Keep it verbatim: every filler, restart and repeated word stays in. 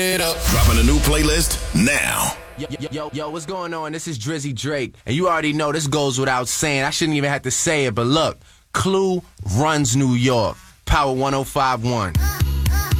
it up. Dropping a new playlist now. Yo, yo, yo, yo, what's going on? This is Drizzy Drake. And you already know this goes without saying. I shouldn't even have to say it, but look, Clue runs New York. Power one oh five point one.